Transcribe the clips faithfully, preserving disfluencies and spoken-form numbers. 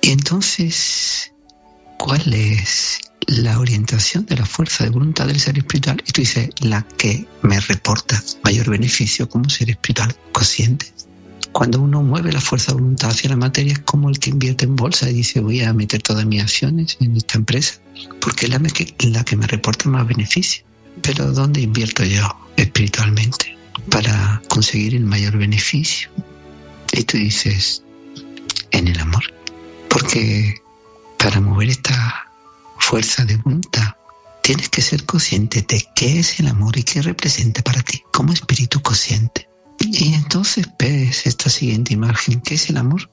Y entonces, ¿cuál es la orientación de la fuerza de voluntad del ser espiritual? Y tú dices, la que me reporta mayor beneficio como ser espiritual consciente. Cuando uno mueve la fuerza de voluntad hacia la materia, es como el que invierte en bolsa y dice, voy a meter todas mis acciones en esta empresa, porque es la que, la que me reporta más beneficio. Pero ¿dónde invierto yo espiritualmente para conseguir el mayor beneficio? Y tú dices, en el amor. Porque para mover esta fuerza de voluntad tienes que ser consciente de qué es el amor y qué representa para ti como espíritu consciente. Y entonces ves esta siguiente imagen, ¿qué es el amor?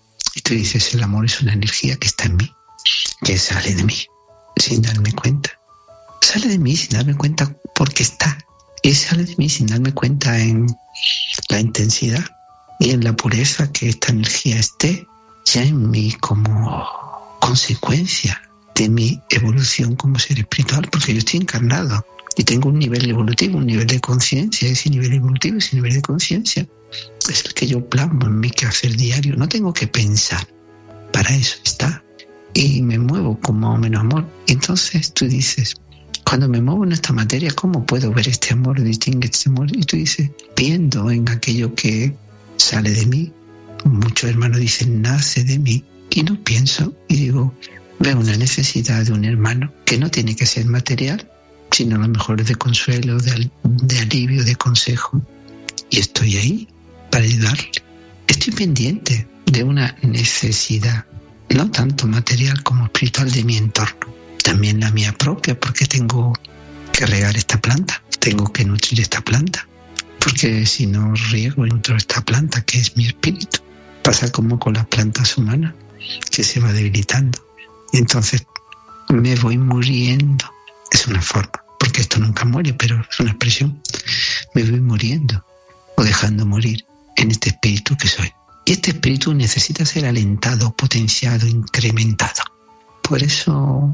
Y tú dices, el amor es una energía que está en mí, que sale de mí sin darme cuenta. Sale de mí sin darme cuenta porque está. Y sale de mí sin darme cuenta en la intensidad y en la pureza que esta energía esté ya en mí como consecuencia de mi evolución como ser espiritual, porque yo estoy encarnado y tengo un nivel evolutivo, un nivel de conciencia. Ese nivel evolutivo, ese nivel de conciencia es el que yo plasmo en mi quehacer diario. No tengo que pensar, para eso está. Y me muevo con más o menos amor. Entonces tú dices, cuando me muevo en esta materia, ¿cómo puedo ver este amor, distinguir este amor? Y tú dices, viendo en aquello que sale de mí. Muchos hermanos dicen, nace de mí, y no pienso, y digo, veo una necesidad de un hermano que no tiene que ser material, sino a lo mejor de consuelo, de, de alivio, de consejo, y estoy ahí para ayudarle. Estoy pendiente de una necesidad, no tanto material como espiritual, de mi entorno, también la mía propia, porque tengo que regar esta planta, tengo que nutrir esta planta, porque si no riego y nutro esta planta, que es mi espíritu, pasa como con las plantas humanas, que se va debilitando. Y entonces me voy muriendo. Es una forma, porque esto nunca muere, pero es una expresión. Me voy muriendo o dejando morir en este espíritu que soy. Y este espíritu necesita ser alentado, potenciado, incrementado. Por eso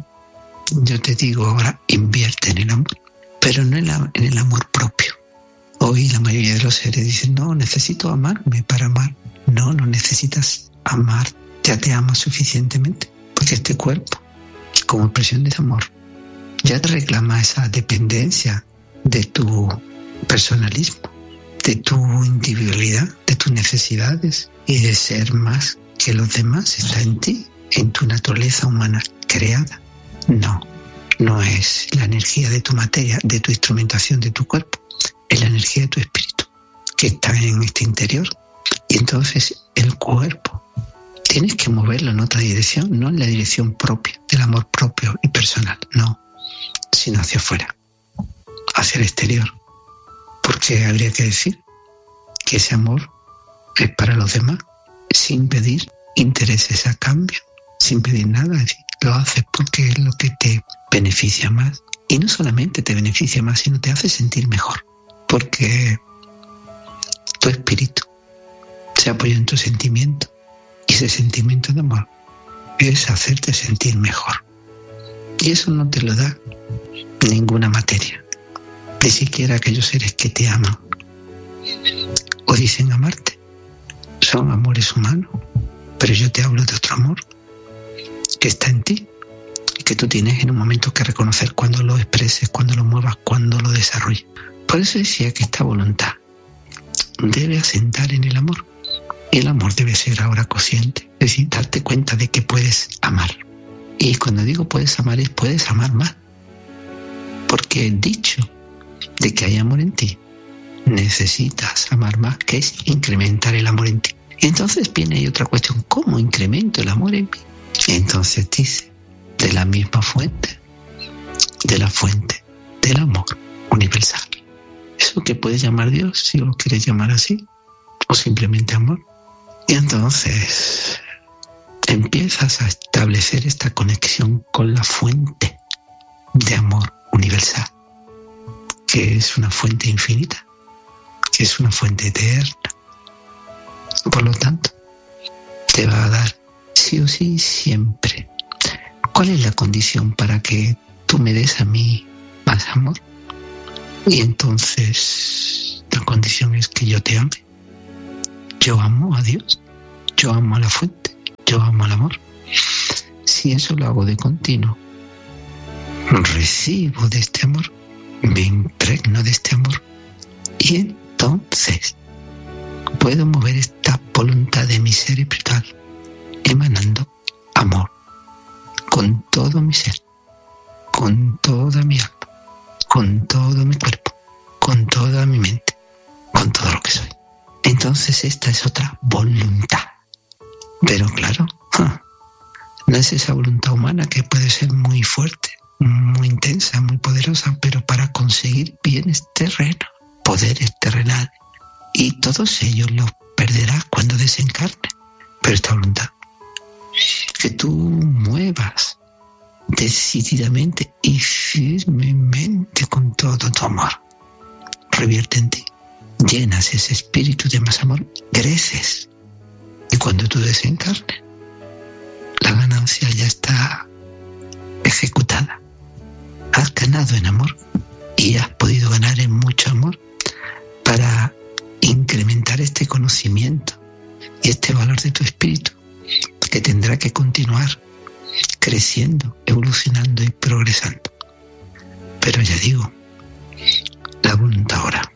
yo te digo ahora, invierte en el amor, pero no en, la, en el amor propio. Hoy la mayoría de los seres dicen, no, necesito amarme para amar. No, no necesitas amar, ya te amas suficientemente, porque este cuerpo, como expresión de amor, ya te reclama esa dependencia de tu personalismo, de tu individualidad, de tus necesidades y de ser más que los demás. Está en ti, en tu naturaleza humana creada. No, no es la energía de tu materia, de tu instrumentación, de tu cuerpo, es la energía de tu espíritu que está en este interior. Y entonces el cuerpo tienes que moverlo en otra dirección, no en la dirección propia, del amor propio y personal, no, sino hacia afuera, hacia el exterior. Porque habría que decir que ese amor es para los demás, sin pedir intereses a cambio, sin pedir nada, es decir, lo haces porque es lo que te beneficia más. Y no solamente te beneficia más, sino te hace sentir mejor, porque tu espíritu se apoya en tu sentimiento, y ese sentimiento de amor es hacerte sentir mejor. Y eso no te lo da ninguna materia, ni siquiera aquellos seres que te aman o dicen amarte. Son amores humanos, pero yo te hablo de otro amor que está en ti y que tú tienes en un momento que reconocer cuando lo expreses, cuando lo muevas, cuando lo desarrolles. Por eso decía que esta voluntad debe asentar en el amor. Y el amor debe ser ahora consciente, es decir, darte cuenta de que puedes amar. Y cuando digo puedes amar, es puedes amar más. Porque el dicho de que hay amor en ti, necesitas amar más, que es incrementar el amor en ti. Y entonces viene ahí otra cuestión, ¿cómo incremento el amor en mí? Y entonces dice, de la misma fuente, de la fuente del amor universal. Eso que puedes llamar Dios, si lo quieres llamar así, o simplemente amor. Y entonces empiezas a establecer esta conexión con la fuente de amor universal, que es una fuente infinita, que es una fuente eterna. Por lo tanto, te va a dar sí o sí siempre. ¿Cuál es la condición para que tú me des a mí más amor? Y entonces la condición es que yo te ame. Yo amo a Dios, yo amo a la fuente, yo amo al amor. Y eso lo hago de continuo. Recibo de este amor, me impregno de este amor, y entonces puedo mover esta voluntad de mi ser espiritual emanando amor con todo mi ser, con toda mi alma, con todo mi cuerpo, con toda mi mente, con todo lo que soy. Entonces esta es otra voluntad. Pero claro, no es esa voluntad humana que puede ser muy fuerte, muy intensa, muy poderosa, pero para conseguir bienes terrenos, poderes terrenales, y todos ellos los perderás cuando desencarne. Pero esta voluntad, que tú muevas decididamente y firmemente con todo tu amor, revierte en ti, llenas ese espíritu de más amor, creces, y cuando tú desencarnes, la ganancia ya está ejecutada. Has ganado en amor y has podido ganar en mucho amor para incrementar este conocimiento y este valor de tu espíritu, que tendrá que continuar creciendo, evolucionando y progresando. Pero ya digo, la voluntad ahora,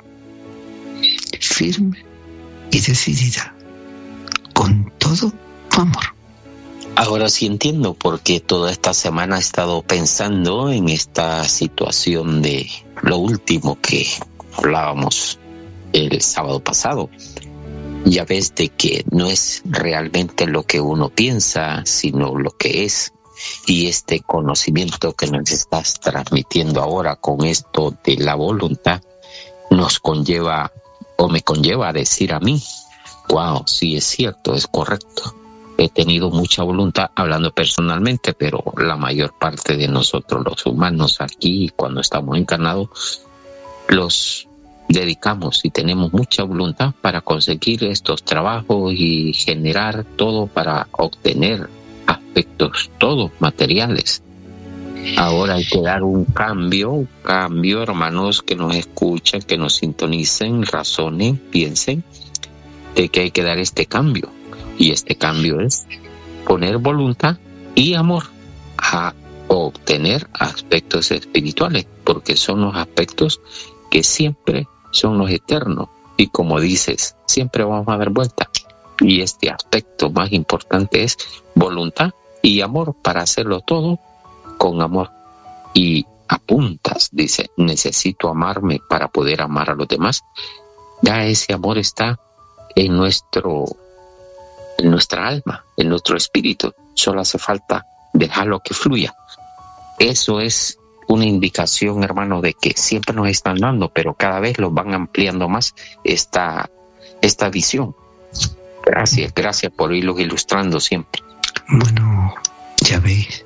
firme y decidida, con todo tu amor. Ahora sí entiendo por qué toda esta semana he estado pensando en esta situación de lo último que hablábamos el sábado pasado. Ya ves de que no es realmente lo que uno piensa, sino lo que es. Y este conocimiento que nos estás transmitiendo ahora con esto de la voluntad nos conlleva, o me conlleva a decir a mí, wow, sí es cierto, es correcto. He tenido mucha voluntad, hablando personalmente, pero la mayor parte de nosotros los humanos aquí, cuando estamos encarnados, los dedicamos y tenemos mucha voluntad para conseguir estos trabajos y generar todo para obtener aspectos, todos materiales. Ahora hay que dar un cambio, un cambio, hermanos que nos escuchan, que nos sintonicen, razonen, piensen de que hay que dar este cambio. Y este cambio es poner voluntad y amor a obtener aspectos espirituales, porque son los aspectos que siempre son los eternos. Y como dices, siempre vamos a dar vuelta. Y este aspecto más importante es voluntad y amor para hacerlo todo con amor. Y apuntas, dice, necesito amarme para poder amar a los demás. Ya ese amor está en nuestro en nuestra alma, en nuestro espíritu. Solo hace falta dejarlo que fluya. Eso es una indicación, hermano, de que siempre nos están dando, pero cada vez los van ampliando más esta, esta visión. Gracias, gracias por irlos ilustrando siempre. Bueno, ya veis,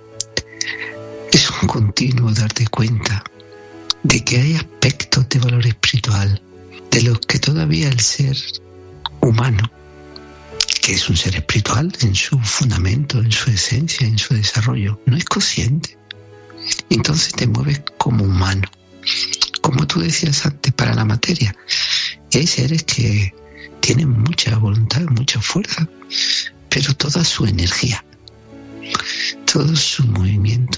es un continuo darte cuenta de que hay aspectos de valor espiritual de los que todavía el ser humano, que es un ser espiritual en su fundamento, en su esencia, en su desarrollo, no es consciente. Entonces te mueves como humano, como tú decías antes, para la materia. Y hay seres que tienen mucha voluntad, mucha fuerza, pero toda su energía, todo su movimiento,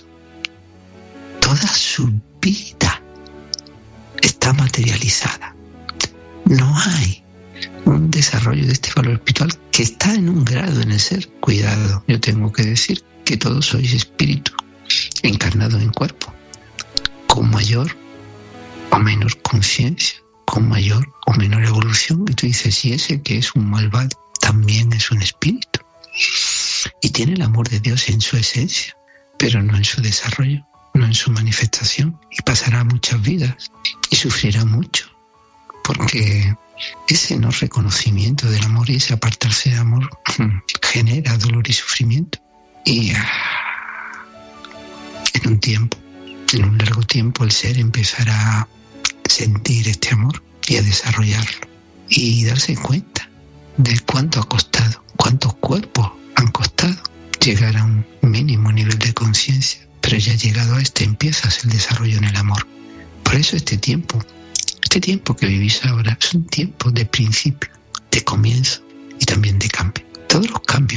toda su vida está materializada. No hay un desarrollo de este valor espiritual que está en un grado en el ser. Cuidado, yo tengo que decir que todos sois espíritu encarnado en cuerpo, con mayor o menor conciencia, con mayor o menor evolución. Y tú dices, y ese que es un malvado también es un espíritu y tiene el amor de Dios en su esencia, pero no en su desarrollo, no en su manifestación, y pasará muchas vidas y sufrirá mucho, porque ese no reconocimiento del amor y ese apartarse de amor genera dolor y sufrimiento. Y en un tiempo, en un largo tiempo, el ser empezará a sentir este amor y a desarrollarlo y darse cuenta de cuánto ha costado, cuántos cuerpos han costado llegar a un mínimo nivel de conciencia. Pero ya llegado a este, empiezas el desarrollo en el amor. Por eso este tiempo, este tiempo que vivís ahora, es un tiempo de principio, de comienzo y también de cambio. Todos los cambios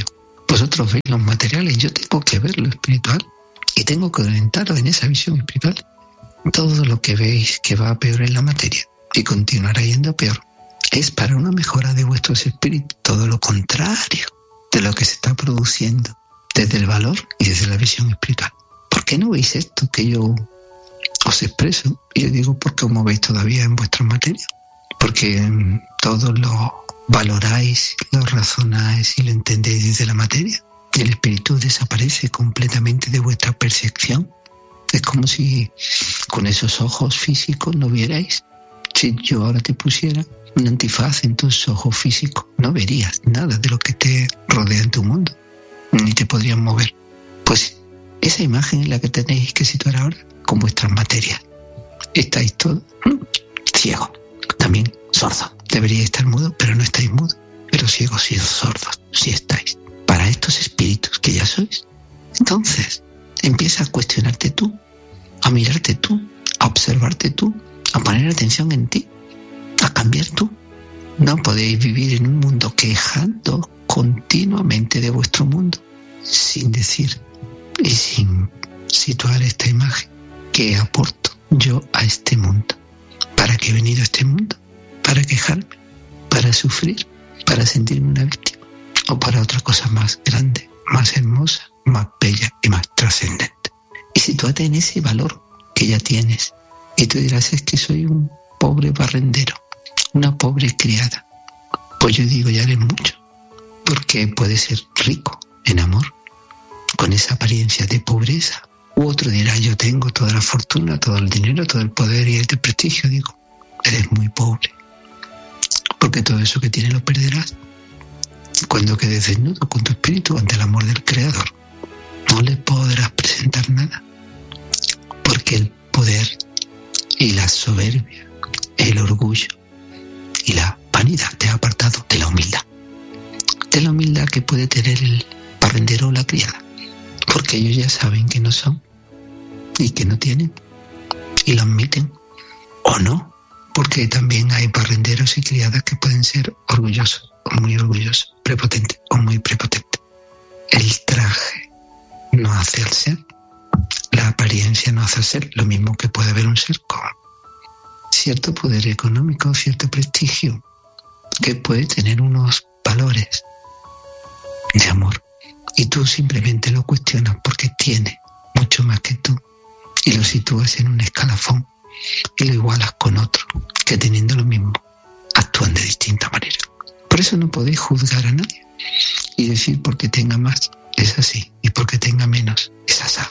Vosotros veis los materiales, yo tengo que ver lo espiritual y tengo que orientaros en esa visión espiritual. Todo lo que veis que va a peor en la materia y continuará yendo peor es para una mejora de vuestros espíritus, todo lo contrario de lo que se está produciendo desde el valor y desde la visión espiritual. ¿Por qué no veis esto que yo os expreso? Y yo digo, porque os movéis todavía en vuestras materias, porque todo lo valoráis, lo razonáis y lo entendéis desde la materia. El espíritu desaparece completamente de vuestra percepción. Es como si con esos ojos físicos no vierais. Si yo ahora te pusiera un antifaz en tus ojos físicos, no verías nada de lo que te rodea en tu mundo, ni te podrías mover. Pues esa imagen es la que tenéis que situar ahora con vuestras materias. Estáis todos ciegos, también sordos. Deberíais estar mudos, pero no estáis mudos. Pero ciegos y sordos sí estáis. Para estos espíritus que ya sois. Entonces, empieza a cuestionarte tú, a mirarte tú, a observarte tú, a poner atención en ti, a cambiar tú. No podéis vivir en un mundo quejando continuamente de vuestro mundo, sin decir y sin situar esta imagen. ¿Qué aporto yo a este mundo? ¿Para qué he venido a este mundo? ¿Para quejarme? ¿Para sufrir? ¿Para sentirme una víctima? ¿O para otra cosa más grande, más hermosa, más bella y más trascendente? Y sitúate en ese valor que ya tienes. Y tú dirás, es que soy un pobre barrendero, una pobre criada. Pues yo digo, ya eres mucho, porque puedes ser rico en amor, con esa apariencia de pobreza. U otro dirá, yo tengo toda la fortuna, todo el dinero, todo el poder y el prestigio. Digo, eres muy pobre, porque todo eso que tienes lo perderás cuando quedes desnudo con tu espíritu ante el amor del Creador. No le podrás presentar nada, porque el poder y la soberbia, el orgullo y la vanidad te ha apartado de la humildad, de la humildad que puede tener el barrendero o la criada, porque ellos ya saben que no son y que no tienen, y lo admiten, o no, porque también hay barrenderos y criadas que pueden ser orgullosos o muy orgullosos, prepotentes o muy prepotentes. El traje no hace al ser, la apariencia no hace al ser, lo mismo que puede haber un ser con cierto poder económico, cierto prestigio, que puede tener unos valores de amor, y tú simplemente lo cuestionas porque tiene mucho más que tú, y lo sitúas en un escalafón y lo igualas con otro que teniendo lo mismo actúan de distinta manera. Por eso no podéis juzgar a nadie y decir porque tenga más es así y porque tenga menos es así.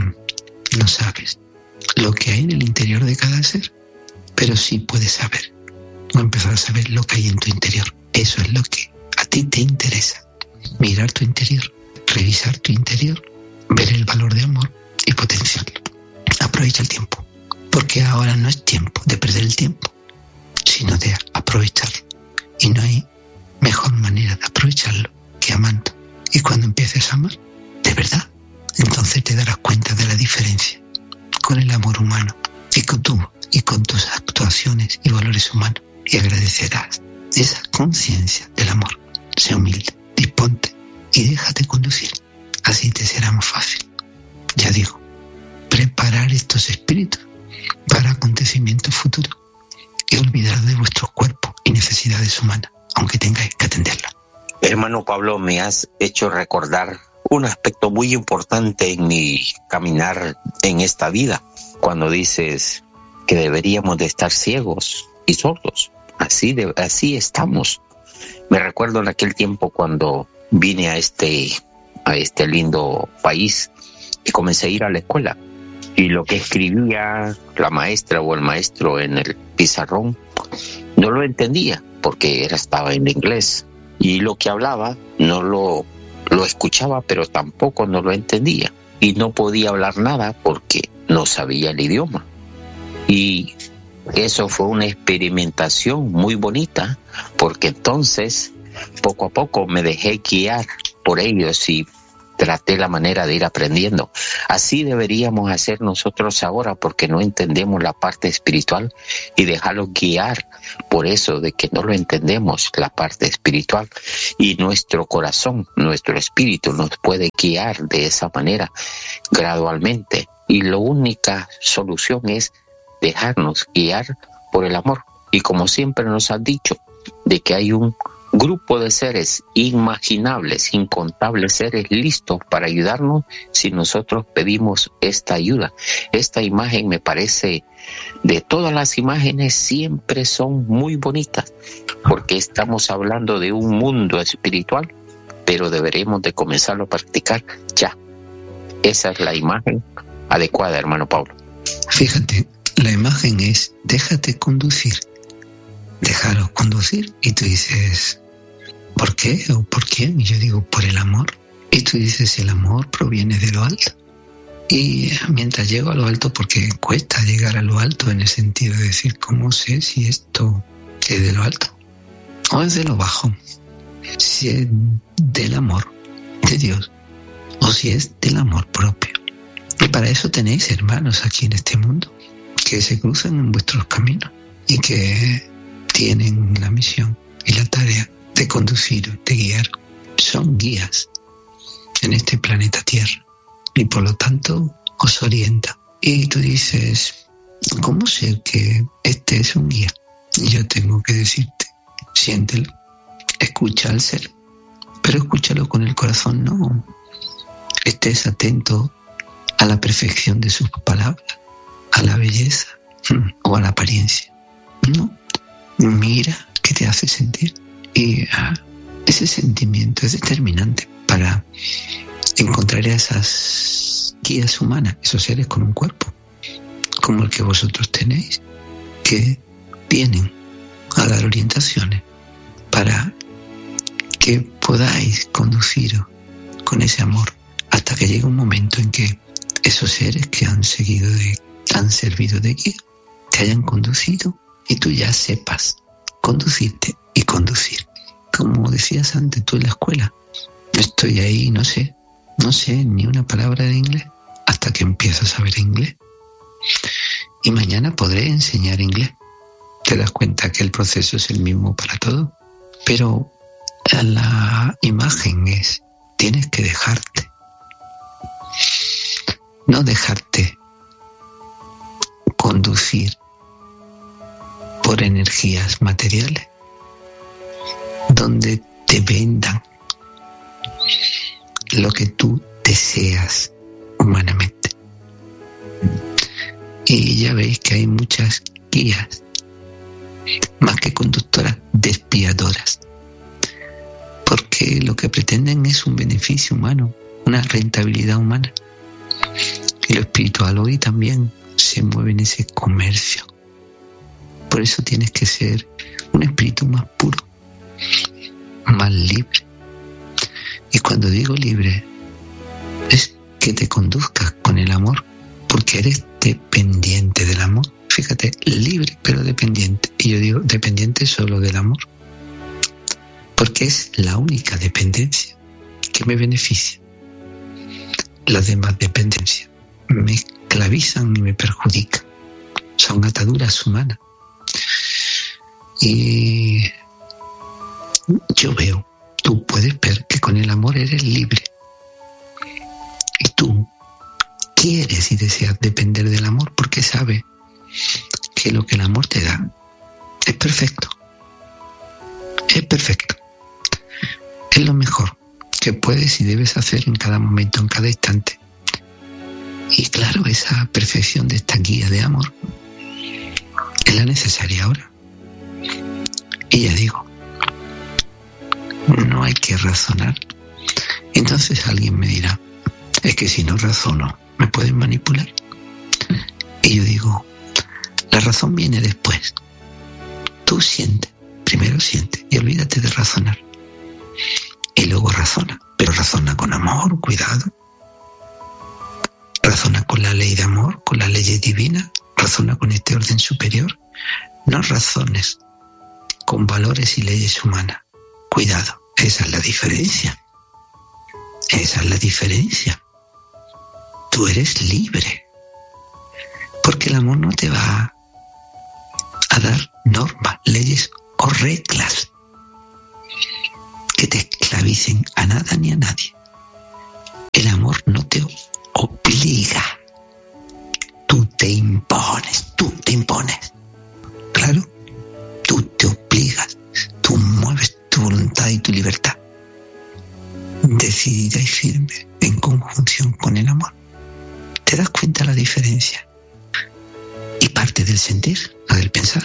No sabes lo que hay en el interior de cada ser, pero sí puedes saber o empezar a saber lo que hay en tu interior. Eso es lo que a ti te interesa. Mirar tu interior, revisar tu interior, ver el valor de amor y potenciarlo. Aprovecha el tiempo, porque ahora no es tiempo de perder el tiempo, sino de aprovecharlo. Y no hay mejor manera de aprovecharlo que amando. Y cuando empieces a amar, de verdad, entonces te darás cuenta de la diferencia con el amor humano y con tú y con tus actuaciones y valores humanos, y agradecerás esa conciencia del amor. Sé humilde, disponte y déjate conducir. Así te será más fácil. Ya digo, preparar estos espíritus para acontecimientos futuros y olvidar de vuestros cuerpos y necesidades humanas, aunque tengáis que atenderlas. Hermano Pablo, me has hecho recordar un aspecto muy importante en mi caminar en esta vida, cuando dices que deberíamos de estar ciegos y sordos. Así, de, así estamos. Me recuerdo en aquel tiempo cuando vine a este, a este lindo país y comencé a ir a la escuela. Y lo que escribía la maestra o el maestro en el pizarrón no lo entendía porque era, estaba en inglés. Y lo que hablaba no lo, lo escuchaba, pero tampoco no lo entendía. Y no podía hablar nada porque no sabía el idioma. Y eso fue una experimentación muy bonita, porque entonces poco a poco me dejé guiar por ellos y traté la manera de ir aprendiendo. Así deberíamos hacer nosotros ahora, porque no entendemos la parte espiritual y dejarlo guiar por eso de que no lo entendemos, la parte espiritual, y nuestro corazón, nuestro espíritu nos puede guiar de esa manera gradualmente, y la única solución es dejarnos guiar por el amor. Y como siempre nos han dicho, de que hay un grupo de seres inimaginables, incontables seres listos para ayudarnos si nosotros pedimos esta ayuda. Esta imagen me parece, de todas las imágenes, siempre son muy bonitas, porque estamos hablando de un mundo espiritual, pero deberemos de comenzarlo a practicar ya. Esa es la imagen adecuada, hermano Pablo. Fíjate, la imagen es: déjate conducir. Dejaros conducir. Y tú dices, ¿por qué? ¿O por quién? Y yo digo, por el amor. Y tú dices, el amor proviene de lo alto. Y mientras llego a lo alto, porque cuesta llegar a lo alto, en el sentido de decir, ¿cómo sé si esto es de lo alto o es de lo bajo? Si es del amor de Dios o si es del amor propio. Y para eso tenéis hermanos aquí en este mundo que se cruzan en vuestros caminos y que tienen la misión y la tarea de conducir, de guiar. Son guías en este planeta Tierra y por lo tanto os orienta. Y tú dices, ¿cómo sé que este es un guía? Y yo tengo que decirte, siéntelo, escucha al ser, pero escúchalo con el corazón, no estés atento a la perfección de sus palabras, a la belleza o a la apariencia. No, mira qué te hace sentir. Y ah, ese sentimiento es determinante para encontrar esas guías humanas, esos seres con un cuerpo, como el que vosotros tenéis, que vienen a dar orientaciones para que podáis conduciros con ese amor hasta que llegue un momento en que esos seres que han seguido de, han servido de guía, te hayan conducido y tú ya sepas conducirte y conducir. Como decías antes tú en la escuela, estoy ahí, no sé, no sé ni una palabra de inglés hasta que empiezo a saber inglés. Y mañana podré enseñar inglés. Te das cuenta que el proceso es el mismo para todos, pero la imagen es, tienes que dejarte. No dejarte conducir por energías materiales, donde te vendan lo que tú deseas humanamente. Y ya veis que hay muchas guías, más que conductoras, despiadoras, porque lo que pretenden es un beneficio humano, una rentabilidad humana. Y lo espiritual hoy también se mueve en ese comercio. Por eso tienes que ser un espíritu más puro, más libre. Y cuando digo libre, es que te conduzcas con el amor, porque eres dependiente del amor. Fíjate, libre pero dependiente. Y yo digo dependiente solo del amor, porque es la única dependencia que me beneficia. Las demás dependencias me esclavizan y me perjudican. Son ataduras humanas. Y yo veo, tú puedes ver que con el amor eres libre. Y tú quieres y deseas depender del amor porque sabes que lo que el amor te da es perfecto. Es perfecto. Es lo mejor que puedes y debes hacer en cada momento, en cada instante. Y claro, esa perfección de esta guía de amor es la necesaria ahora. Y ya digo, no hay que razonar. Entonces alguien me dirá, es que si no razono, ¿me pueden manipular? Y yo digo, la razón viene después. Tú siente, primero siente y olvídate de razonar. Y luego razona, pero razona con amor, cuidado. Razona con la ley de amor, con la ley divina, razona con este orden superior. No razones con valores y leyes humanas. Cuidado, esa es la diferencia. Esa es la diferencia. Tú eres libre. Porque el amor no te va a dar normas, leyes o reglas que te esclavicen a nada ni a nadie. El amor no te obliga. Tú te impones, tú te impones. Claro, tú te obligas, tú mueves tu voluntad y tu libertad, decidida y firme, en conjunción con el amor. ¿Te das cuenta la diferencia? Y parte del sentir, no del pensar.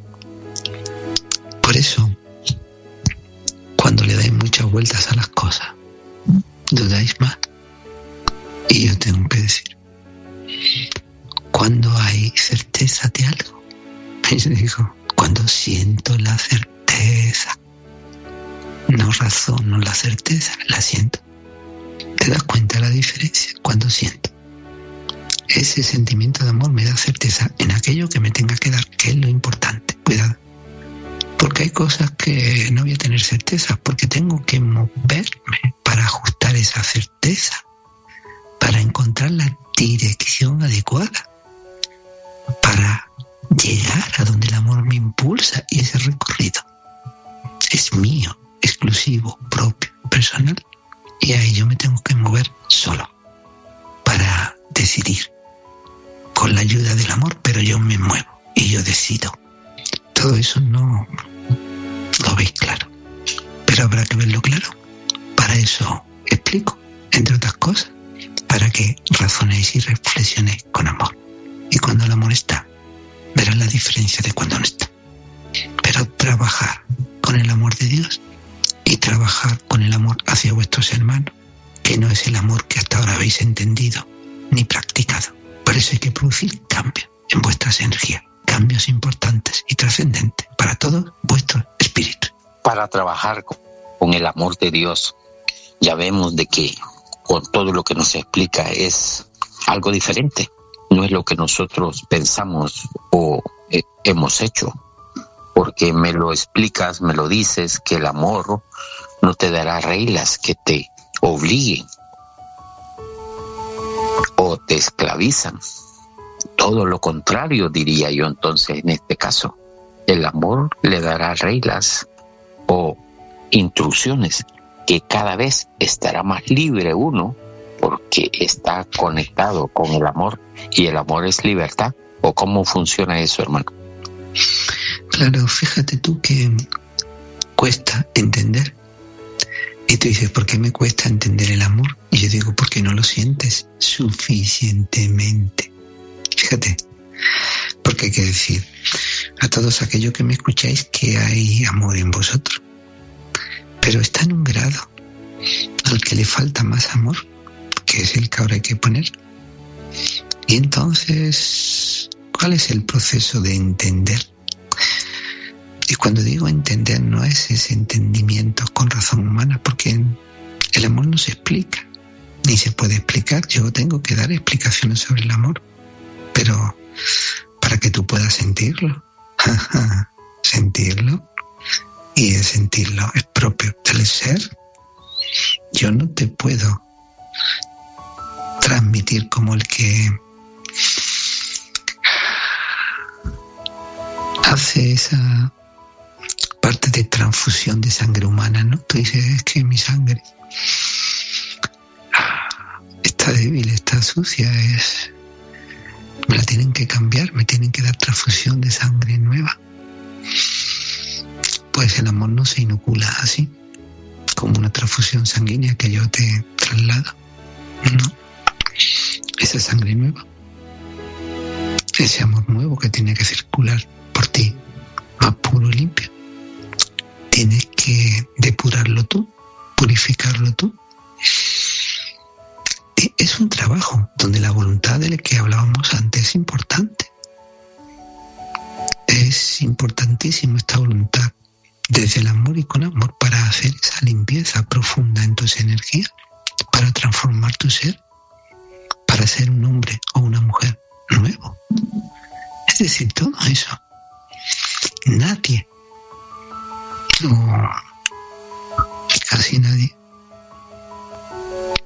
Por eso, cuando le dais muchas vueltas a las cosas, dudáis más. Y yo tengo que decir, cuando hay certeza de algo, yo digo, cuando siento la certeza, no razono la certeza, la siento. ¿Te das cuenta de la diferencia? Cuando siento. Ese sentimiento de amor me da certeza en aquello que me tenga que dar, que es lo importante. Cuidado. Porque hay cosas que no voy a tener certeza, porque tengo que moverme para ajustar esa certeza, para encontrar la dirección adecuada, para llegar a donde el amor me impulsa, y ese recorrido es mío, exclusivo, propio, personal, y ahí yo me tengo que mover solo para decidir con la ayuda del amor, pero yo me muevo y yo decido. Todo eso no lo veis claro, pero habrá que verlo claro. Para eso explico, entre otras cosas, para que razonéis y reflexionéis con amor. Y cuando el amor está, verás la diferencia de cuando no está. Pero trabajar con el amor de Dios y trabajar con el amor hacia vuestros hermanos, que no es el amor que hasta ahora habéis entendido ni practicado. Por eso hay que producir cambios en vuestras energías, cambios importantes y trascendentes para todo vuestro espíritu. Para trabajar con el amor de Dios, ya vemos de que con todo lo que nos explica es algo diferente. No es lo que nosotros pensamos o eh, hemos hecho. Porque me lo explicas, me lo dices, que el amor no te dará reglas que te obliguen o te esclavizan. Todo lo contrario, diría yo. Entonces, en este caso, el amor le dará reglas o instrucciones que cada vez estará más libre uno, porque está conectado con el amor, y el amor es libertad. ¿O cómo funciona eso, hermano? Claro, fíjate tú que cuesta entender. Y tú dices, ¿por qué me cuesta entender el amor? Y yo digo, porque no lo sientes suficientemente. Fíjate, porque hay que decir a todos aquellos que me escucháis que hay amor en vosotros, pero está en un grado al que le falta más amor, que es el que ahora hay que poner. Y entonces, ¿cuál es el proceso de entender? Y cuando digo entender, no es ese entendimiento con razón humana, porque el amor no se explica, ni se puede explicar. Yo tengo que dar explicaciones sobre el amor, pero para que tú puedas sentirlo, sentirlo, y el sentirlo es propio del ser. Yo no te puedo transmitir como el que hace esa parte de transfusión de sangre humana, ¿no? Tú dices, es que mi sangre está débil, está sucia, es me la tienen que cambiar, me tienen que dar transfusión de sangre nueva. Pues el amor no se inocula así, como una transfusión sanguínea que yo te traslado. No, esa sangre nueva, ese amor nuevo que tiene que circular por ti, más puro y limpio, tienes que depurarlo tú, purificarlo tú. Es un trabajo donde la voluntad de la que hablábamos antes es importante. Es importantísimo esta voluntad desde el amor y con amor para hacer esa limpieza profunda en tus energías, para transformar tu ser, para ser un hombre o una mujer nuevo. Es decir, todo eso. Nadie, o casi nadie,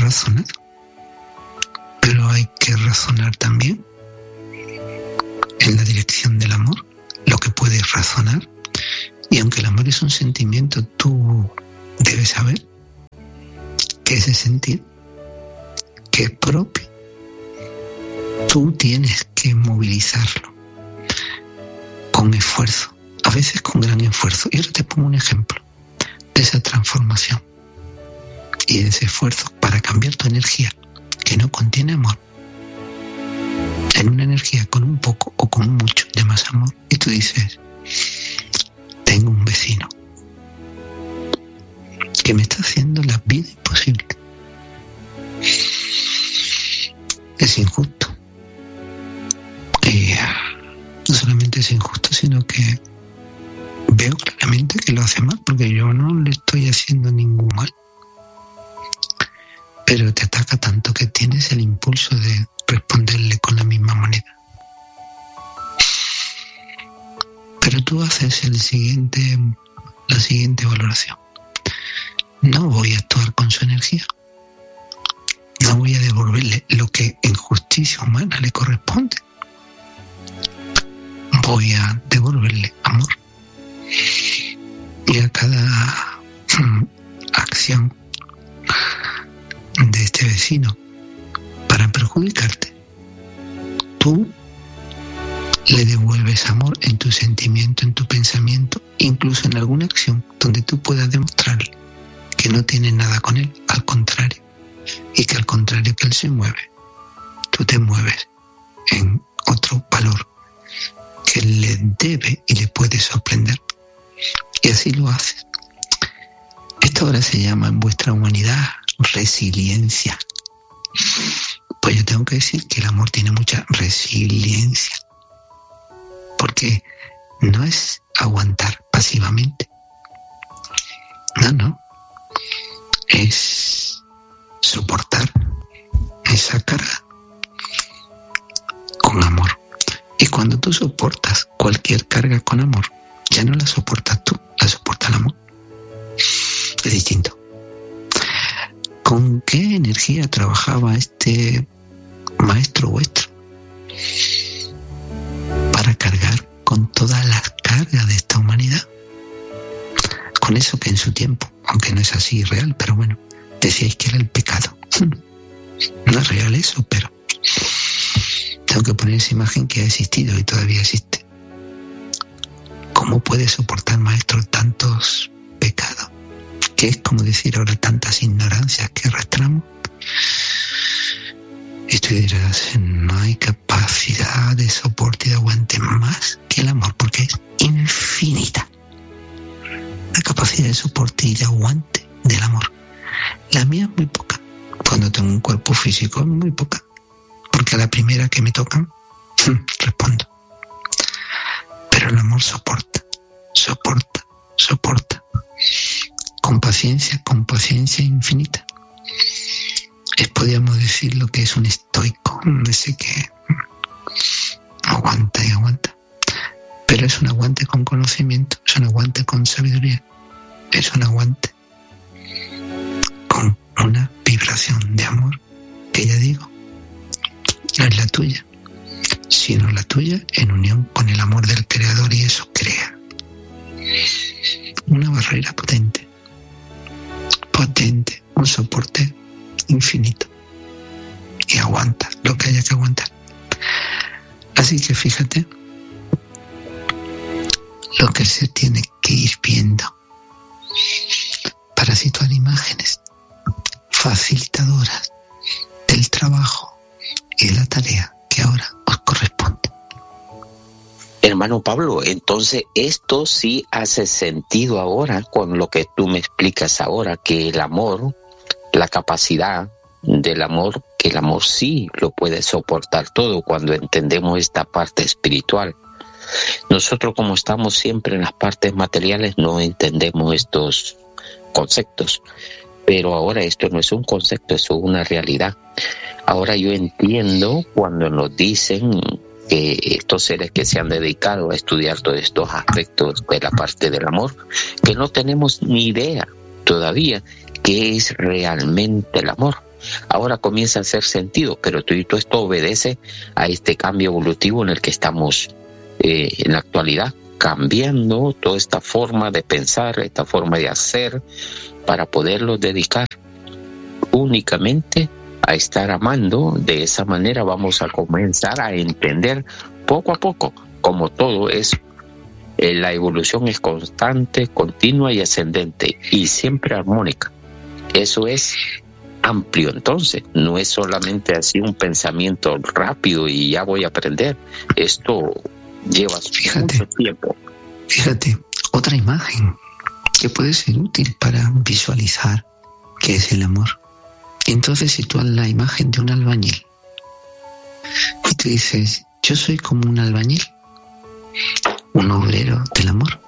razonar, pero hay que razonar también en la dirección del amor, lo que puedes razonar. Y aunque el amor es un sentimiento, tú debes saber que ese sentir, que es propio, tú tienes que movilizarlo con esfuerzo, a veces con gran esfuerzo. Y ahora te pongo un ejemplo de esa transformación y de ese esfuerzo para cambiar tu energía, que no contiene amor, en una energía con un poco o con mucho de más amor. Y tú dices, tengo un vecino que me está haciendo la vida imposible. Es injusto. Y no solamente es injusto, sino que veo claramente que lo hace mal, porque yo no le estoy haciendo ningún mal. Pero te ataca tanto que tienes el impulso de responderle con la misma moneda. Pero tú haces el siguiente, la siguiente valoración. No voy a actuar con su energía. No voy a devolverle lo que en justicia humana le corresponde. Voy a devolverle amor. Y a cada hmm, acción de este vecino para perjudicarte, tú le devuelves amor en tu sentimiento, en tu pensamiento, incluso en alguna acción donde tú puedas demostrarle que no tienes nada con él, al contrario, y que al contrario que él se mueve, tú te mueves en otro valor que le debe y le puede sorprender, y así lo haces. Esto ahora se llama en vuestra humanidad resiliencia. Pues yo tengo que decir que el amor tiene mucha resiliencia, porque no es aguantar pasivamente, no, no, es soportar esa carga con amor. Y cuando tú soportas cualquier carga con amor, ya no la soportas tú, la soporta el amor. Es distinto. ¿Con qué energía trabajaba este maestro vuestro para cargar con todas las cargas de esta humanidad? Con eso que en su tiempo, aunque no es así real, pero bueno, decíais que era el pecado. No es real eso, pero tengo que poner esa imagen que ha existido y todavía existe. ¿Cómo puede soportar, maestro, tantos pecados? Que es como decir ahora tantas ignorancias que arrastramos. Y tú dirás, no hay capacidad de soporte y de aguante más que el amor, porque es infinita la capacidad de soporte y de aguante del amor. La mía es muy poca. Cuando tengo un cuerpo físico es muy poca, porque a la primera que me tocan respondo. Pero el amor soporta, soporta, soporta, con paciencia, con paciencia infinita. Es, podríamos decir, lo que es un estoico, ese que aguanta y aguanta. Pero es un aguante con conocimiento, es un aguante con sabiduría, es un aguante con una vibración de amor, que ya digo, no es la tuya, sino la tuya en unión con el amor del Creador, y eso crea una barrera potente, potente, un soporte infinito, y aguanta lo que haya que aguantar. Así que fíjate lo que se tiene que ir viendo para situar imágenes facilitadoras del trabajo y de la tarea que ahora os corresponde. Hermano Pablo, entonces esto sí hace sentido ahora con lo que tú me explicas ahora, que el amor, la capacidad del amor, que el amor sí lo puede soportar todo cuando entendemos esta parte espiritual. Nosotros, como estamos siempre en las partes materiales, no entendemos estos conceptos, pero ahora esto no es un concepto, es una realidad. Ahora yo entiendo cuando nos dicen que estos seres que se han dedicado a estudiar todos estos aspectos de la parte del amor, que no tenemos ni idea todavía qué es realmente el amor. ahora comienza a hacer sentido, pero todo esto obedece a este cambio evolutivo en el que estamos eh, en la actualidad, cambiando toda esta forma de pensar, esta forma de hacer, para poderlos dedicar únicamente a estar amando. De esa manera vamos a comenzar a entender poco a poco, como todo es, eh, la evolución es constante, continua y ascendente, y siempre armónica. Eso es amplio, entonces, no es solamente así un pensamiento rápido y ya voy a aprender. Esto lleva Fíjate, mucho tiempo. Fíjate, otra imagen que puede ser útil para visualizar qué es el amor. Entonces sitúas la imagen de un albañil y tú dices, yo soy como un albañil, un obrero del amor,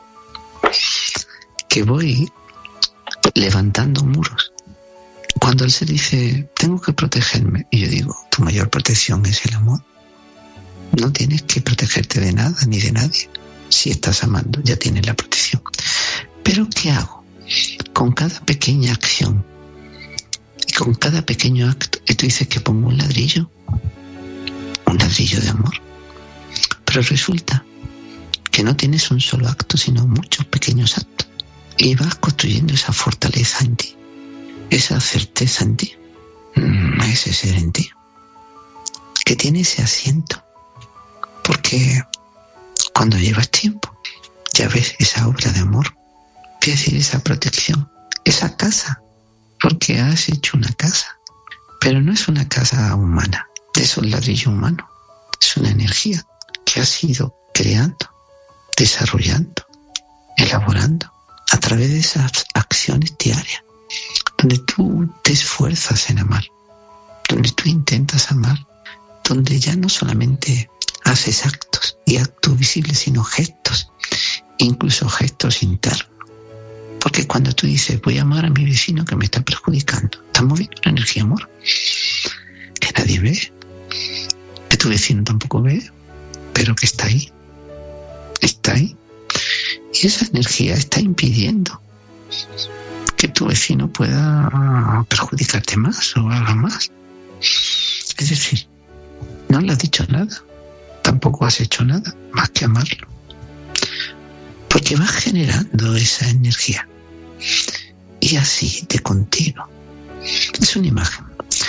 que voy levantando muros. Cuando él se dice, tengo que protegerme, y yo digo, tu mayor protección es el amor. No tienes que protegerte de nada ni de nadie. Si estás amando, ya tienes la protección. Pero ¿qué hago? Con cada pequeña acción y con cada pequeño acto, y tú dices que pongo un ladrillo, un ladrillo de amor. Pero resulta que no tienes un solo acto, sino muchos pequeños actos. Y vas construyendo esa fortaleza en ti, esa certeza en ti, ese ser en ti, que tiene ese asiento. Porque cuando llevas tiempo, ya ves esa obra de amor, es decir, esa protección, esa casa, porque has hecho una casa, pero no es una casa humana, es un ladrillo humano, es una energía que has ido creando, desarrollando, elaborando, a través de esas acciones diarias, donde tú te esfuerzas en amar, donde tú intentas amar, donde ya no solamente haces actos y actos visibles, sino gestos, incluso gestos internos. Porque cuando tú dices, voy a amar a mi vecino que me está perjudicando, estás moviendo una energía de amor que nadie ve, que tu vecino tampoco ve, pero que está ahí, está ahí. Y esa energía está impidiendo que tu vecino pueda perjudicarte más o haga más. Es decir, no le has dicho nada, tampoco has hecho nada más que amarlo. Porque vas generando esa energía. Y así, de continuo. Es una imagen.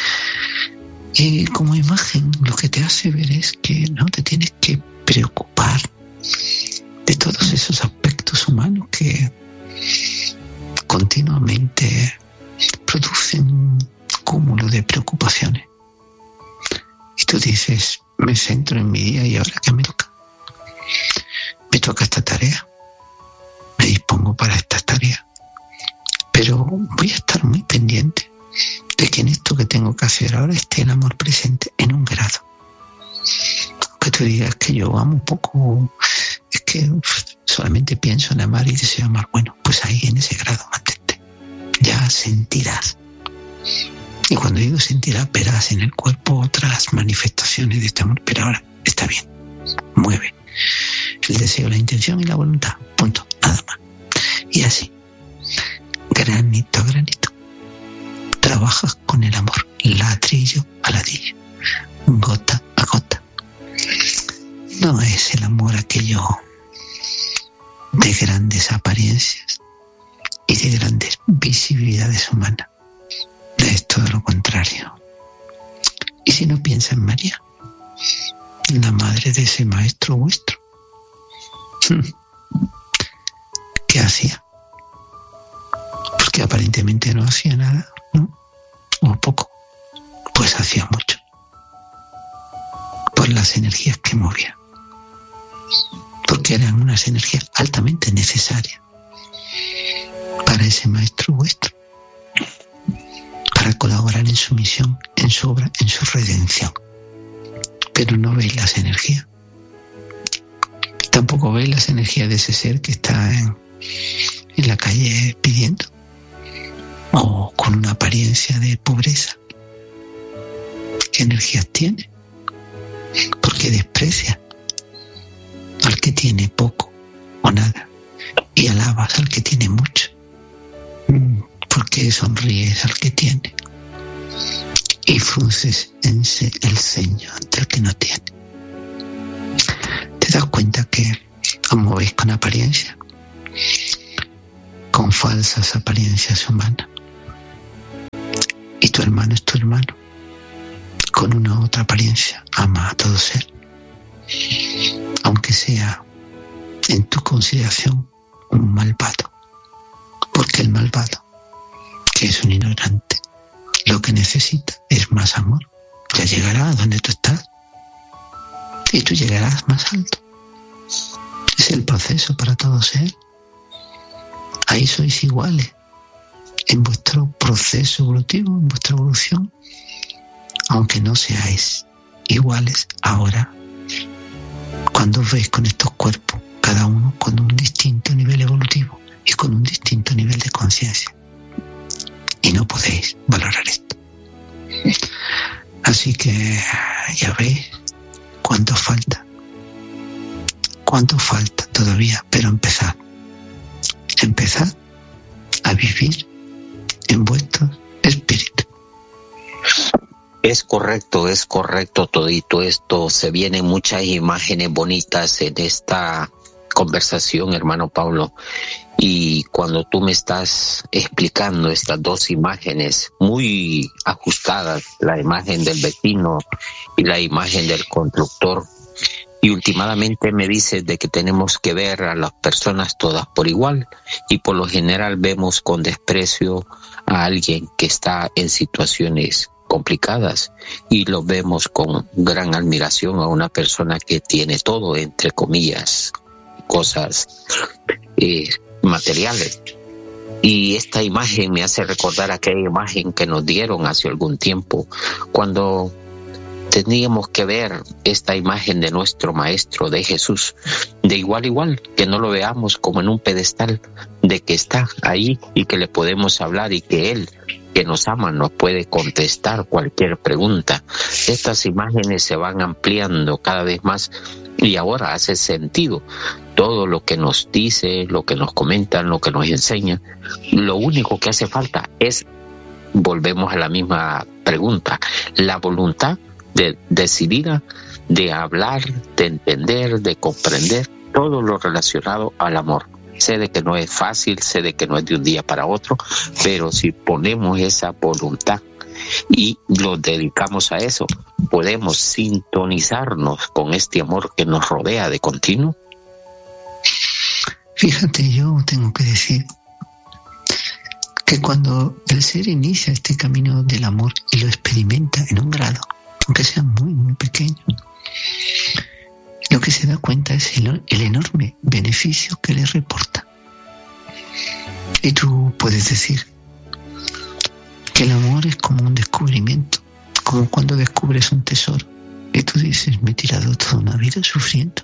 Y como imagen, lo que te hace ver es que no te tienes que preocupar de todos esos aspectos humanos que continuamente producen un cúmulo de preocupaciones. Y tú dices, me centro en mi día y ahora ¿qué me toca? Me toca esta tarea. Me dispongo para esta tarea. Pero voy a estar muy pendiente de que en esto que tengo que hacer ahora esté el amor presente en un grado. Que tú digas que yo amo poco, es que uf, solamente pienso en amar y deseo amar. Bueno, pues ahí en ese grado mantente. Ya sentirás. Y cuando digo sentirás, verás en el cuerpo otras manifestaciones de este amor. Pero ahora está bien. Mueve el deseo, la intención y la voluntad. Punto. Nada más. Y así, granito a granito, trabajas con el amor, ladrillo a ladrillo, gota a gota. No es el amor aquello de grandes apariencias y de grandes visibilidades humanas. Es todo lo contrario. Y si no piensa en María, la madre de ese maestro vuestro, ¿qué hacía? Porque aparentemente no hacía nada, ¿no? O poco. Pues hacía mucho. Por las energías que movía. Porque eran unas energías altamente necesarias para ese maestro vuestro. Para colaborar en su misión, en su obra, en su redención. Pero no veis las energías. Tampoco veis las energías de ese ser que está en, en la calle pidiendo. O con una apariencia de pobreza. ¿Qué energías tiene? Porque desprecia al que tiene poco o nada y alabas al que tiene mucho. ¿Por qué sonríes al que tiene? y frunces el ceño ante el que no tiene. Te das cuenta que os movéis con apariencia, con falsas apariencias humanas. Y tu hermano es tu hermano, con una u otra apariencia, ama a todo ser, aunque sea en tu consideración un malvado, porque el malvado, que es un ignorante, lo que necesita es más amor. Ya llegará a donde tú estás y tú llegarás más alto. Es el proceso para todo ser. Ahí sois iguales en vuestro proceso evolutivo, en vuestra evolución, aunque no seáis iguales ahora, cuando os veis con estos cuerpos, cada uno con un distinto nivel evolutivo y con un distinto nivel de conciencia. Y no podéis valorar esto. Así que ya veis cuánto falta. Cuánto falta todavía, pero empezad. Empezad a vivir en vuestro espíritu. Es correcto, es correcto todito esto. Se vienen muchas imágenes bonitas en esta conversación, hermano Pablo. Y cuando tú me estás explicando estas dos imágenes muy ajustadas, la imagen del vecino y la imagen del constructor, y últimamente me dices de que tenemos que ver a las personas todas por igual, y por lo general vemos con desprecio a alguien que está en situaciones complicadas y lo vemos con gran admiración a una persona que tiene todo, entre comillas, cosas eh, materiales. Y esta imagen me hace recordar aquella imagen que nos dieron hace algún tiempo, cuando teníamos que ver esta imagen de nuestro Maestro, de Jesús, de igual a igual, que no lo veamos como en un pedestal, de que está ahí y que le podemos hablar y que Él, que nos ama, nos puede contestar cualquier pregunta. Estas imágenes se van ampliando cada vez más y ahora hace sentido todo lo que nos dice, lo que nos comentan, lo que nos enseña. Lo único que hace falta es, volvemos a la misma pregunta, la voluntad de decidida de hablar, de entender, de comprender todo lo relacionado al amor. Sé de que no es fácil, sé de que no es de un día para otro, pero si ponemos esa voluntad y lo dedicamos a eso, podemos sintonizarnos con este amor que nos rodea de continuo. Fíjate, yo tengo que decir que cuando el ser inicia este camino del amor y lo experimenta en un grado, aunque sea muy, muy pequeño, lo que se da cuenta es el, el enorme beneficio que le reporta. Y tú puedes decir que el amor es como un descubrimiento, como cuando descubres un tesoro. Y tú dices, me he tirado toda una vida sufriendo,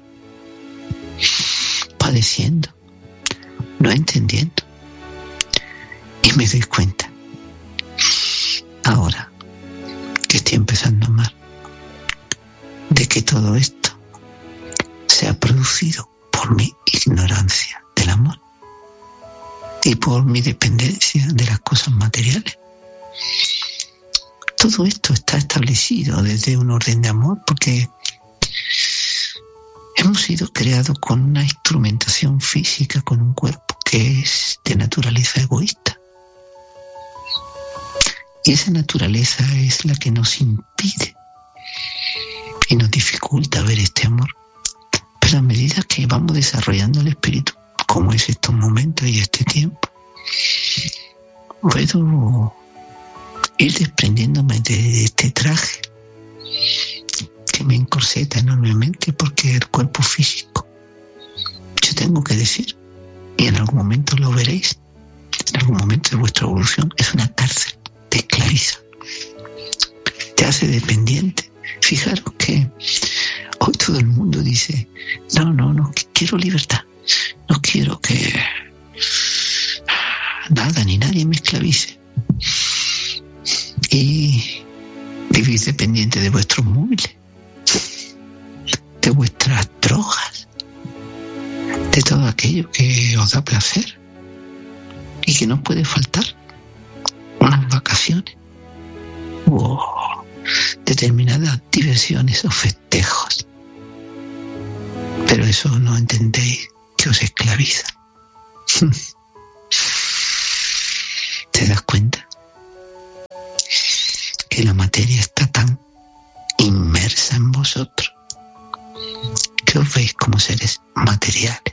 padeciendo, no entendiendo. Y me doy cuenta, ahora que estoy empezando a amar, de que todo esto se ha producido por mi ignorancia del amor y por mi dependencia de las cosas materiales. Todo esto está establecido desde un orden de amor, porque hemos sido creados con una instrumentación física, con un cuerpo que es de naturaleza egoísta. Y esa naturaleza es la que nos impide y nos dificulta ver este amor. Pero a medida que vamos desarrollando el espíritu, como es estos momentos y este tiempo, puedo ir desprendiéndome de este traje que me encorseta enormemente, porque el cuerpo físico, yo tengo que decir, y en algún momento lo veréis, en algún momento de vuestra evolución, es una cárcel, te esclaviza, te hace dependiente. Fijaros que hoy todo el mundo dice, no, no, no, quiero libertad, no quiero que nada ni nadie me esclavice. Y vivís dependiente de vuestros móviles, de vuestras drogas, de todo aquello que os da placer y que no puede faltar. Unas vacaciones. Wow. determinadas diversiones o festejos. Pero eso no entendéis que os esclaviza. ¿Te das cuenta? Que la materia está tan inmersa en vosotros que os veis como seres materiales.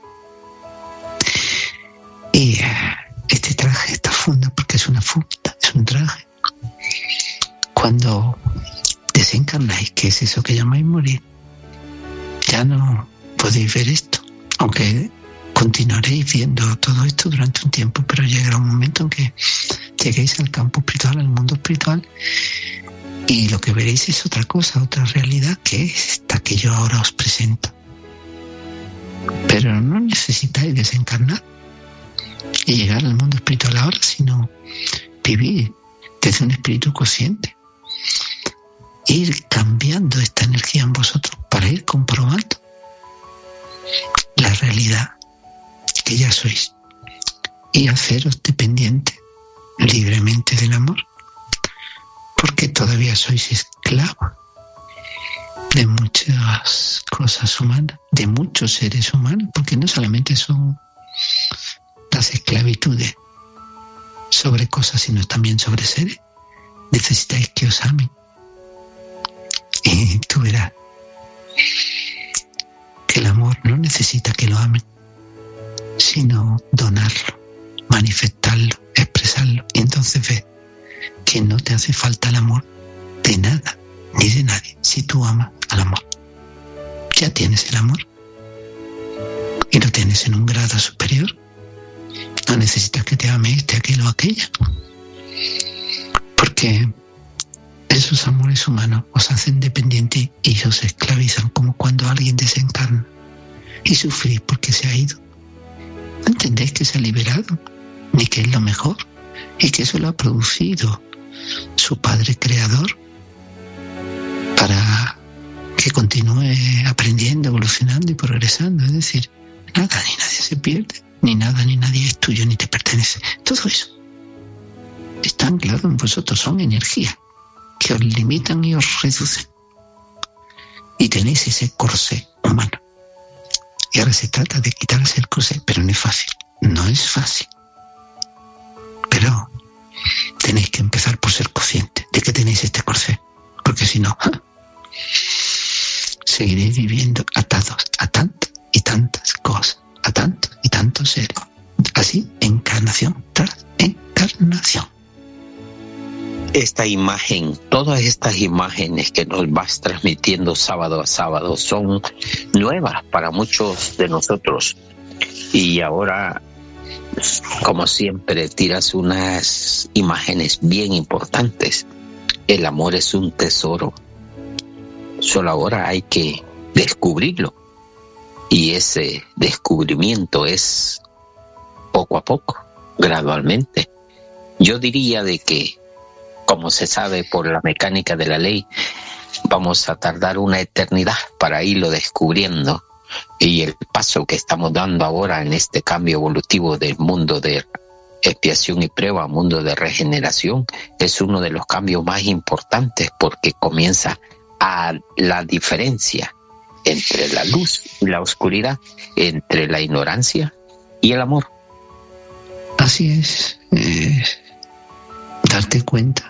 Y este traje, esta funda, porque es una funda, es un traje. Cuando desencarnáis, que es eso que llamáis morir, ya no podéis ver esto, aunque continuaréis viendo todo esto durante un tiempo, pero llegará un momento en que lleguéis al campo espiritual, al mundo espiritual, y lo que veréis es otra cosa, otra realidad, que es esta que yo ahora os presento. Pero no necesitáis desencarnar y llegar al mundo espiritual ahora, sino vivir desde un espíritu consciente, ir cambiando esta energía en vosotros para ir comprobando la realidad que ya sois y haceros dependientes libremente del amor, porque todavía sois esclavos de muchas cosas humanas, de muchos seres humanos, porque no solamente son las esclavitudes sobre cosas, sino también sobre seres. Necesitáis que os amen. Y tú verás que el amor no necesita que lo amen, sino donarlo, manifestarlo, expresarlo. Y entonces ves que no te hace falta el amor de nada, ni de nadie, si tú amas al amor. Ya tienes el amor y lo tienes en un grado superior. No necesitas que te ame este, aquel o aquella, porque esos amores humanos os hacen dependientes y os esclavizan, como cuando alguien desencarna y sufrís porque se ha ido. No entendéis que se ha liberado, ni que es lo mejor, y que eso lo ha producido su Padre Creador para que continúe aprendiendo, evolucionando y progresando. Es decir, nada ni nadie se pierde, ni nada ni nadie es tuyo ni te pertenece. Todo eso está anclado en vosotros, son energía que os limitan y os reducen. Y tenéis ese corsé humano. Y ahora se trata de quitarse el corsé, pero no es fácil. No es fácil. Pero tenéis que empezar por ser conscientes de que tenéis este corsé. Porque si no, ¡ja!, seguiréis viviendo atados a tantas y tantas cosas, a tantos y tantos seres. Así, encarnación tras encarnación. Esta imagen, todas estas imágenes que nos vas transmitiendo sábado a sábado son nuevas para muchos de nosotros. Y ahora, como siempre, tiras unas imágenes bien importantes. El amor es un tesoro. Solo ahora hay que descubrirlo. Y ese descubrimiento es poco a poco, gradualmente. Yo diría de que, como se sabe por la mecánica de la ley, vamos a tardar una eternidad para irlo descubriendo. Y el paso que estamos dando ahora en este cambio evolutivo del mundo de expiación y prueba a mundo de regeneración es uno de los cambios más importantes, porque comienza a la diferencia entre la luz y la oscuridad, entre la ignorancia y el amor. Así es, eh, darte cuenta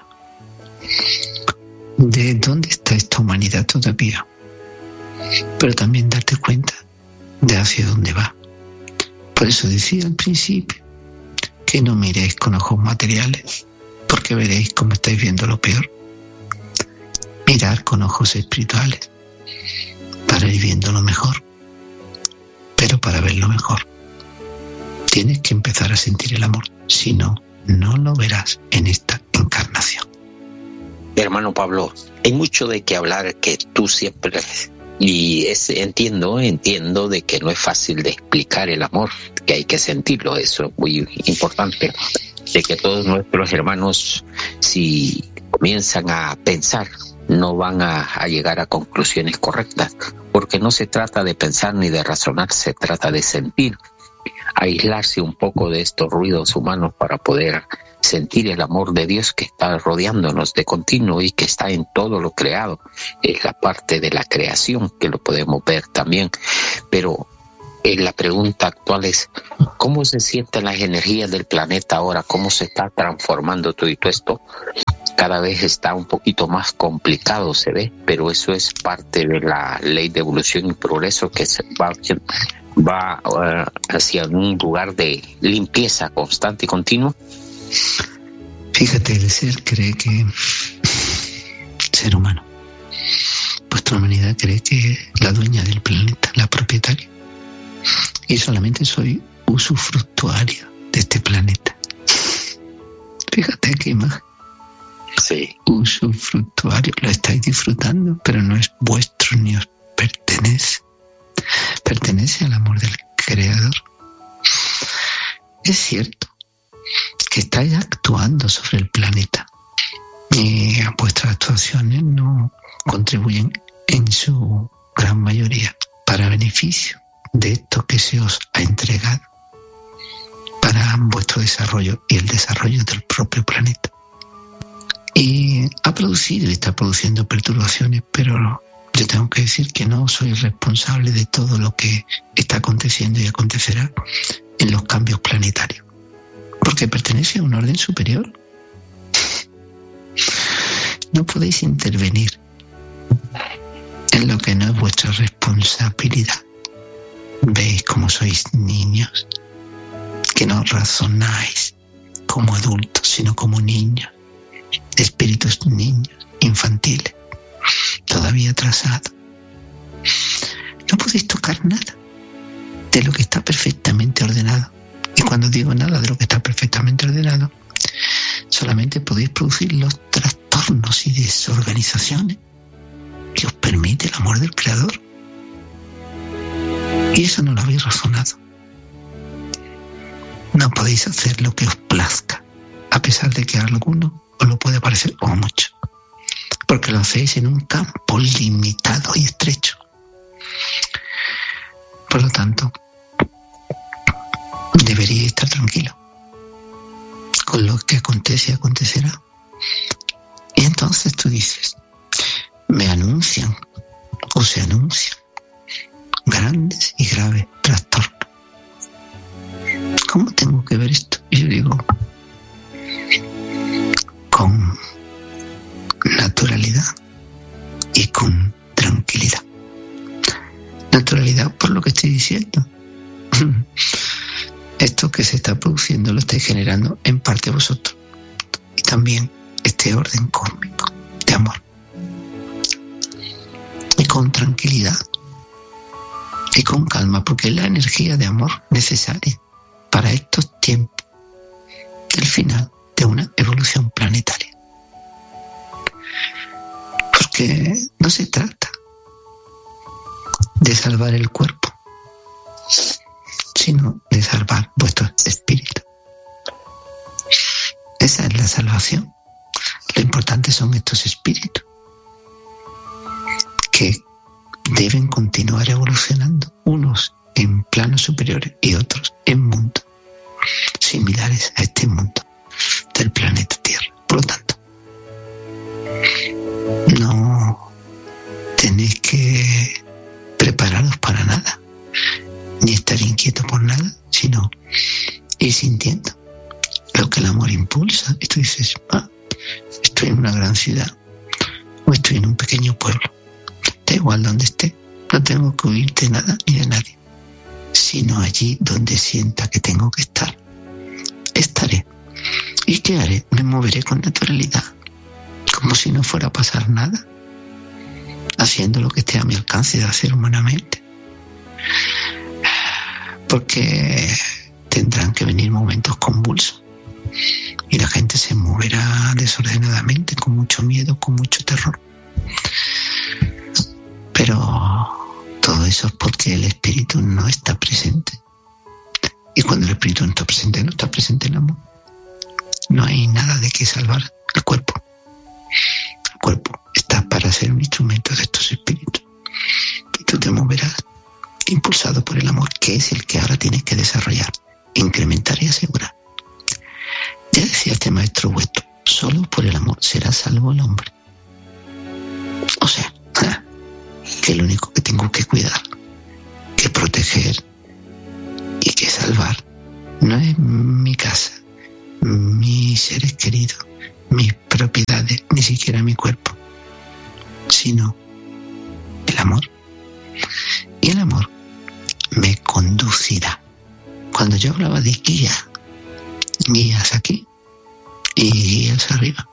de dónde está esta humanidad todavía, pero también darte cuenta de hacia dónde va. Por eso decía al principio que no miréis con ojos materiales, porque veréis cómo estáis viendo lo peor. Mirar con ojos espirituales para ir viendo lo mejor. Pero para ver lo mejor tienes que empezar a sentir el amor, si no, no lo verás en esta encarnación. Hermano Pablo, hay mucho de qué hablar, que tú siempre, y es, entiendo, entiendo de que no es fácil de explicar el amor, que hay que sentirlo, eso es muy importante, de que todos nuestros hermanos, si comienzan a pensar, no van a, a llegar a conclusiones correctas, porque no se trata de pensar ni de razonar, se trata de sentir, aislarse un poco de estos ruidos humanos para poder sentir el amor de Dios que está rodeándonos de continuo y que está en todo lo creado. Es la parte de la creación que lo podemos ver también. Pero eh, la pregunta actual es, ¿cómo se sienten las energías del planeta ahora? ¿Cómo se está transformando todo esto? Cada vez está un poquito más complicado, se ve, pero eso es parte de la ley de evolución y progreso que se va, va uh, hacia un lugar de limpieza constante y continua. Fíjate, el ser cree que ser humano, vuestra humanidad cree que es la dueña del planeta, la propietaria, y solamente soy usufructuario de este planeta. Fíjate qué imagen. Sí. Usufructuario, lo estáis disfrutando, pero no es vuestro ni os pertenece. Pertenece al amor del Creador. Es cierto que estáis actuando sobre el planeta y vuestras actuaciones no contribuyen en su gran mayoría para beneficio de esto que se os ha entregado para vuestro desarrollo y el desarrollo del propio planeta. Y ha producido y está produciendo perturbaciones, pero yo tengo que decir que no soy responsable de todo lo que está aconteciendo y acontecerá en los cambios planetarios, porque pertenece a un orden superior. No podéis intervenir en lo que no es vuestra responsabilidad. Veis cómo sois niños, que no razonáis como adultos, sino como niños, espíritus niños, infantiles, todavía atrasados. No podéis tocar nada de lo que está perfectamente ordenado. Y cuando digo nada de lo que está perfectamente ordenado, solamente podéis producir los trastornos y desorganizaciones que os permite el amor del Creador. Y eso no lo habéis razonado. No podéis hacer lo que os plazca, a pesar de que a alguno os lo puede parecer o mucho, porque lo hacéis en un campo limitado y estrecho. Por lo tanto, deberíais estar tranquilo con lo que acontece y acontecerá. Y entonces tú dices, me anuncian o se anuncian grandes y graves trastornos. ¿Cómo tengo que ver esto? Y yo digo, con naturalidad y con tranquilidad. Naturalidad por lo que estoy diciendo. Esto que se está produciendo lo estáis generando en parte vosotros. Y también este orden cósmico de amor. Y con tranquilidad. Y con calma, porque es la energía de amor necesaria para estos tiempos del final de una evolución planetaria. Porque no se trata de salvar el cuerpo, sino de salvar vuestro espíritu. Esa es la salvación. Lo importante son estos espíritus que deben continuar evolucionando, unos en planos superiores y otros en mundos similares a este mundo del planeta Tierra. Por lo tanto, no tenéis que prepararos para nada, ni estar inquietos por nada, sino ir sintiendo lo que el amor impulsa. Y tú dices, ah, estoy en una gran ciudad o estoy en un pequeño pueblo. Da igual donde esté, no tengo que huir de nada ni de nadie, sino allí donde sienta que tengo que estar. Estaré. ¿Y qué haré? Me moveré con naturalidad, como si no fuera a pasar nada, haciendo lo que esté a mi alcance de hacer humanamente. Porque tendrán que venir momentos convulsos y la gente se moverá desordenadamente, con mucho miedo, con mucho terror. Pero todo eso es porque el espíritu no está presente. Y cuando el espíritu no está presente, no está presente el amor. No hay nada de qué salvar el cuerpo. El cuerpo está para ser un instrumento de estos espíritus. Y tú te moverás impulsado por el amor, que es el que ahora tienes que desarrollar, incrementar y asegurar. Ya decía este maestro vuestro, solo por el amor será salvo el hombre. O sea, ja, que lo único que tengo que cuidar, que proteger y que salvar no es mi casa, mis seres queridos, mis propiedades, ni siquiera mi cuerpo, sino el amor. Y el amor me conducirá. Cuando yo hablaba de guía, guías aquí y guías arriba.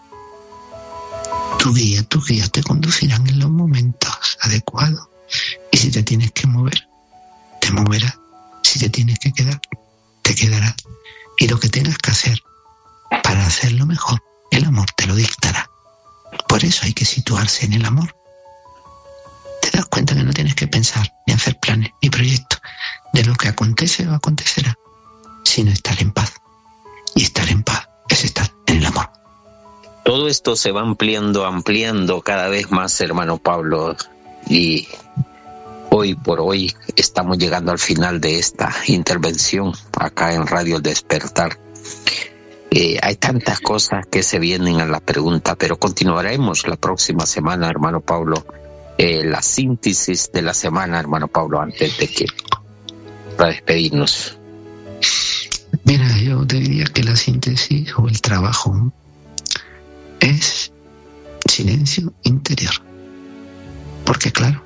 Tu guía, tus guías te conducirán en los momentos adecuados. Y si te tienes que mover, te moverás. Si te tienes que quedar, te quedarás. Y lo que tengas que hacer para hacerlo mejor, el amor te lo dictará. Por eso hay que situarse en el amor. Te das cuenta que no tienes que pensar ni hacer planes ni proyectos de lo que acontece o acontecerá, sino estar en paz. Y estar en paz es estar en el amor. Todo esto se va ampliando, ampliando cada vez más, hermano Pablo, y hoy por hoy estamos llegando al final de esta intervención acá en Radio El Despertar. Eh, hay tantas cosas que se vienen a la pregunta, pero continuaremos la próxima semana, hermano Pablo, eh, la síntesis de la semana, hermano Pablo, antes de que para despedirnos. Mira, yo te diría que la síntesis o el trabajo es silencio interior. Porque claro,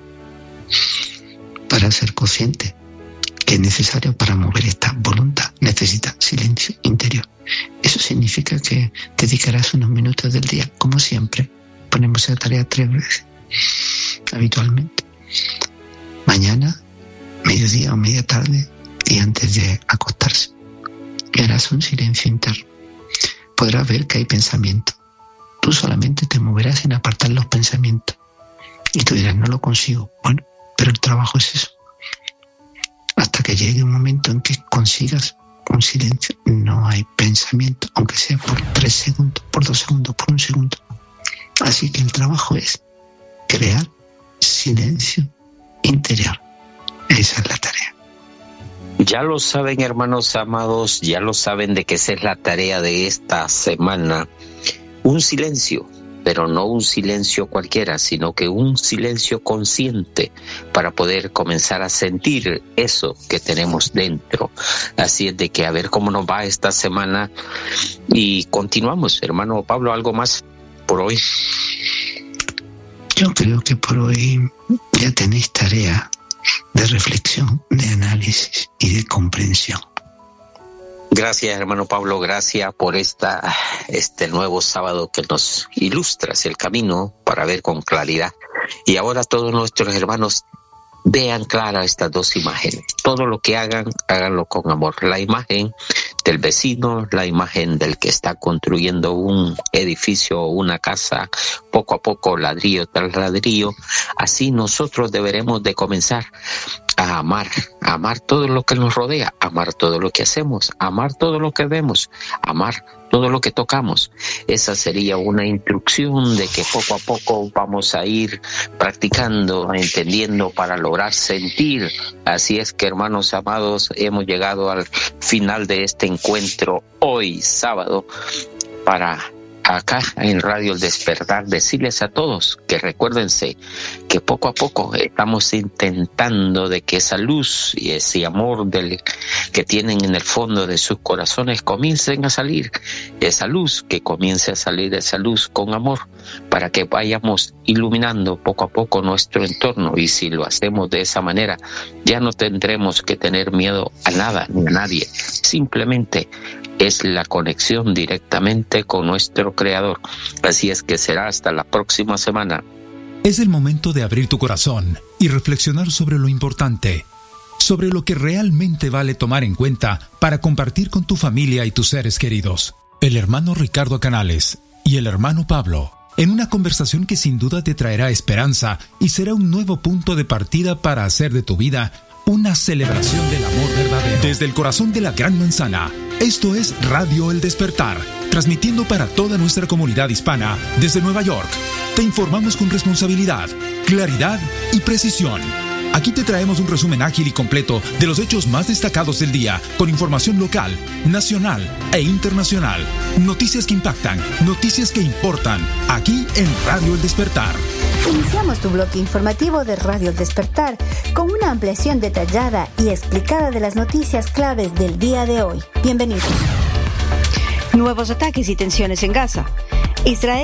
para ser consciente que es necesario para mover esta voluntad, necesita silencio interior. Eso significa que dedicarás unos minutos del día, como siempre. Ponemos esa tarea tres veces, habitualmente. Mañana, mediodía o media tarde y antes de acostarse. Y harás un silencio interno. Podrás ver que hay pensamientos. Tú solamente te moverás en apartar los pensamientos. Y tú dirás, no lo consigo. Bueno, pero el trabajo es eso. Hasta que llegue un momento en que consigas un silencio, no hay pensamiento, aunque sea por tres segundos, por dos segundos, por un segundo. Así que el trabajo es crear silencio interior. Esa es la tarea. Ya lo saben, hermanos amados, ya lo saben de que esa es la tarea de esta semana. Un silencio, pero no un silencio cualquiera, sino que un silencio consciente para poder comenzar a sentir eso que tenemos dentro. Así es de que a ver cómo nos va esta semana y continuamos. Hermano Pablo, ¿algo más por hoy? Yo creo que por hoy ya tenéis tarea de reflexión, de análisis y de comprensión. Gracias, hermano Pablo, gracias por esta este nuevo sábado que nos ilustra hacia el camino para ver con claridad. Y ahora todos nuestros hermanos vean claras estas dos imágenes. Todo lo que hagan, háganlo con amor. La imagen del vecino, la imagen del que está construyendo un edificio o una casa, poco a poco, ladrillo tras ladrillo. Así nosotros deberemos de comenzar a amar, a amar todo lo que nos rodea, amar todo lo que hacemos, amar todo lo que vemos, amar todo lo que tocamos. Esa sería una instrucción de que poco a poco vamos a ir practicando, entendiendo para lograr sentir. Así es que, hermanos amados, hemos llegado al final de este encuentro hoy, sábado, para acá en Radio El Despertar decirles a todos que recuérdense que poco a poco estamos intentando de que esa luz y ese amor del que tienen en el fondo de sus corazones comiencen a salir, esa luz que comience a salir, esa luz con amor, para que vayamos iluminando poco a poco nuestro entorno. Y si lo hacemos de esa manera, ya no tendremos que tener miedo a nada ni a nadie, simplemente es la conexión directamente con nuestro Creador. Así es que será hasta la próxima semana. Es el momento de abrir tu corazón y reflexionar sobre lo importante, sobre lo que realmente vale tomar en cuenta para compartir con tu familia y tus seres queridos. El hermano Ricardo Canales y el hermano Pablo, en una conversación que sin duda te traerá esperanza y será un nuevo punto de partida para hacer de tu vida una celebración del amor verdadero. Desde el corazón de la Gran Manzana, esto es Radio El Despertar, transmitiendo para toda nuestra comunidad hispana desde Nueva York. Te informamos con responsabilidad, claridad y precisión. Aquí te traemos un resumen ágil y completo de los hechos más destacados del día, con información local, nacional e internacional. Noticias que impactan, noticias que importan, aquí en Radio El Despertar. Iniciamos tu bloque informativo de Radio El Despertar con una ampliación detallada y explicada de las noticias claves del día de hoy. Bienvenidos. Nuevos ataques y tensiones en Gaza. Israel